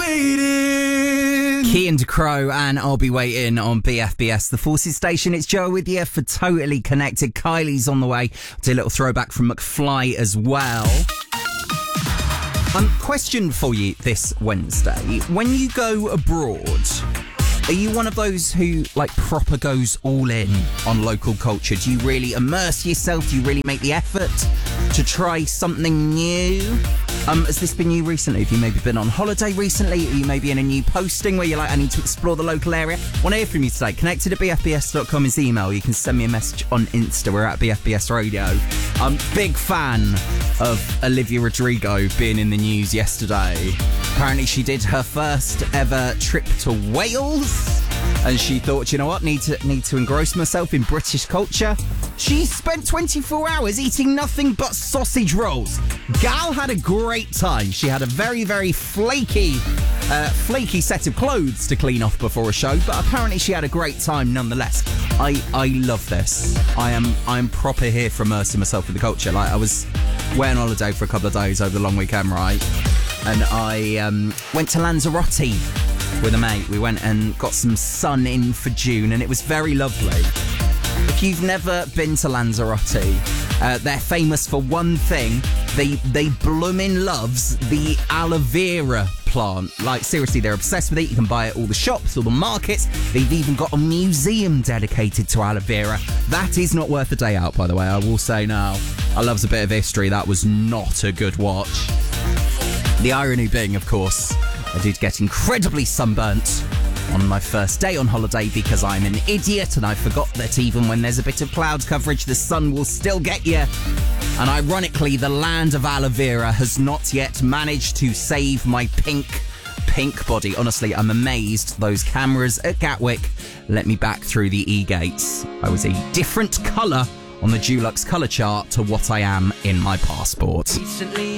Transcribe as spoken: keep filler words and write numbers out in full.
waiting. Key and Crow and I'll Be Waiting on B F B S, the Forces station. It's Joe with you for Totally Connected. Kylie's on the way. Do a little throwback from McFly as well. Um, question for you this Wednesday. When you go abroad, are you one of those who, like, proper goes all in on local culture? Do you really immerse yourself? Do you really make the effort to try something new? Um, has this been you recently? Have you maybe been on holiday recently? Are you maybe in a new posting where you're like, I need to explore the local area? Want to hear from you today? Connected at b f b s dot com is email. You can send me a message on Insta. We're at B F B S Radio. I'm big fan of Olivia Rodrigo being in the news yesterday. Apparently she did her first ever trip to Wales, and she thought, you know what, need to need to engross myself in British culture. She spent twenty-four hours eating nothing but sausage rolls. Gal had a great time. She had a very, very flaky, uh, flaky set of clothes to clean off before a show, but apparently she had a great time nonetheless. I, I love this. I am I'm proper here for immersing myself in the culture. Like, I was away on holiday for a couple of days over the long weekend, right? And I um, went to Lanzarote with a mate. We went and got some sun in for June, and it was very lovely. If you've never been to Lanzarote, uh, they're famous for one thing. They they bloomin' loves the aloe vera plant. Like, seriously, they're obsessed with it. You can buy it at all the shops, all the markets. They've even got a museum dedicated to aloe vera. That is not worth a day out, by the way, I will say now. I loves a bit of history. That was not a good watch. The irony being, of course, I did get incredibly sunburnt on my first day on holiday because I'm an idiot and I forgot that even when there's a bit of cloud coverage, the sun will still get you. And ironically, the land of aloe vera has not yet managed to save my pink, pink body. Honestly, I'm amazed those cameras at Gatwick let me back through the E-gates. I was a different colour on the Dulux colour chart to what I am in my passport. Recently